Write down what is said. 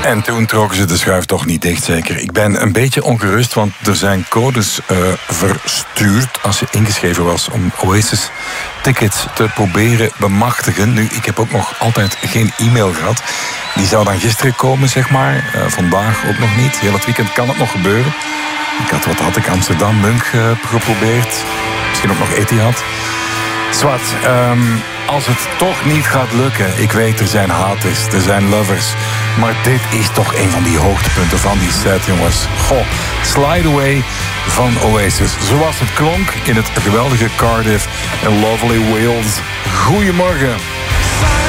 En toen trokken ze de schuif toch niet dicht, zeker. Ik ben een beetje ongerust, want er zijn codes verstuurd als je ingeschreven was om Oasis tickets te proberen bemachtigen. Nu, ik heb ook nog altijd geen e-mail gehad. Die zou dan gisteren komen, zeg maar. Vandaag ook nog niet. Heel het weekend kan het nog gebeuren. Wat had ik? Amsterdam, München geprobeerd. Misschien ook nog Etihad. Zwart, als het toch niet gaat lukken, ik weet, er zijn haters, er zijn lovers, maar dit is toch een van die hoogtepunten van die set, jongens. Goh, Slide Away van Oasis, zoals het klonk in het geweldige Cardiff en Lovely Wales. Goedemorgen.